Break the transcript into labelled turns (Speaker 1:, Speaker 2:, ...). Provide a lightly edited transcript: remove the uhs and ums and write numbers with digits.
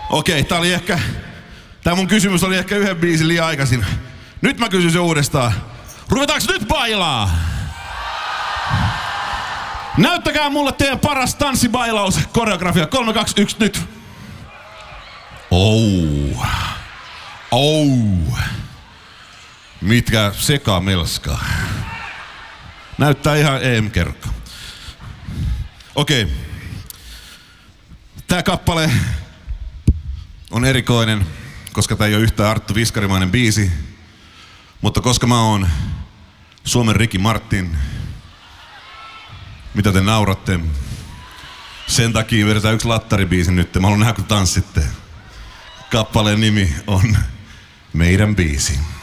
Speaker 1: Okei, tää mun kysymys oli ehkä yhden biisin liian aikaisin. Nyt mä kysyn se uudestaan. Ruvetaanko nyt bailaa? Näyttäkää mulle teidän paras tanssibailaus, koreografia. 3, 2, 1, nyt. Mitkä sekamelska. Näyttää ihan EM-kerkka. Okei. Tää kappale on erikoinen, koska tää ei ole yhtään Arttu Viskarimainen biisi. Mutta koska mä oon Suomen Ricky Martin, mitä te nauratte? Sen takia vedetään yksi lattaribiisi nyt. Mä haluan nähdä, kun tanssitte. Kappaleen nimi on Meidän biisi.